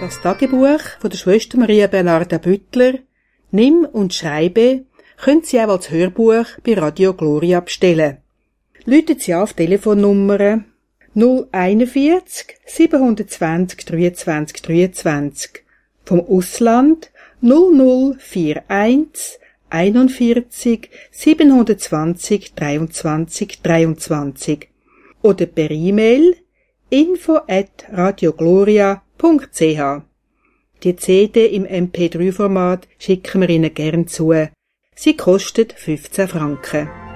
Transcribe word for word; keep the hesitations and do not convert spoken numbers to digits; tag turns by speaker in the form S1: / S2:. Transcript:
S1: Das Tagebuch von der Schwester Maria Bernarda Büttler, Nimm und Schreibe, können Sie auch als Hörbuch bei Radio Gloria bestellen. Rufen Sie an auf die Telefonnummer null einundvierzig siebenhundertzwanzig dreiundzwanzig dreiundzwanzig, vom Ausland null null einundvierzig einundvierzig siebenhundertzwanzig dreiundzwanzig dreiundzwanzig oder per E-Mail info at radiogloria punkt c h. Die C D im M P drei Format schicken wir Ihnen gern zu. Sie kostet fünfzehn Franken.